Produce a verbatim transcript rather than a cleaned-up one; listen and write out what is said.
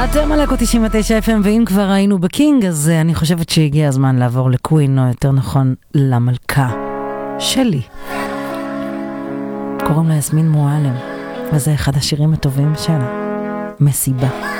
אתם על אקו תשעים ותשע אף אם, ואם כבר היינו בקינג, אז אני חושבת שהגיע הזמן לעבור לקווין, או יותר נכון למלכה שלי. קוראים לה יסמין מועלם, וזה אחד השירים הטובים שלה, מסיבה.